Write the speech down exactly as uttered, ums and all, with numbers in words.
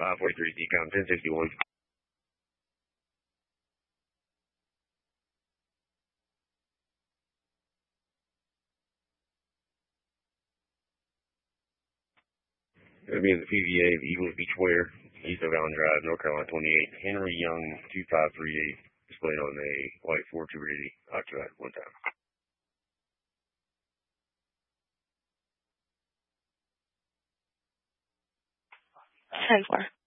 five forty-three, decom ten sixty-one. It'll be in the P V A of Eagles Beach Wear, east of Allen Drive, North Carolina twenty-eight. Henry Young two five three eight, displayed on a white four two eighty, occupied one time. ten four.